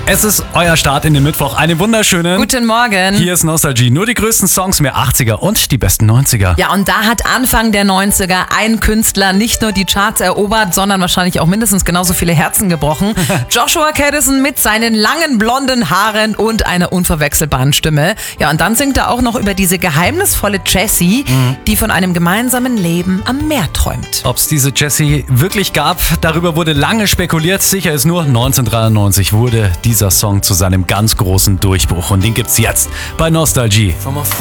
Es ist euer Start in den Mittwoch. Einen wunderschönen Guten Morgen. Hier ist Nostalgie. Nur die größten Songs, mehr 80er und die besten 90er. Ja, und da hat Anfang der 90er ein Künstler nicht nur die Charts erobert, sondern wahrscheinlich auch mindestens genauso viele Herzen gebrochen. Joshua Caddison mit seinen langen blonden Haaren und einer unverwechselbaren Stimme. Ja, und dann singt er auch noch über diese geheimnisvolle Jessie, die von einem gemeinsamen Leben am Meer träumt. Ob es diese Jessie wirklich gab, darüber wurde lange spekuliert. Sicher ist nur, 1993 wurde dieser Song zu seinem ganz großen Durchbruch. Und den gibt's jetzt bei Nostalgie.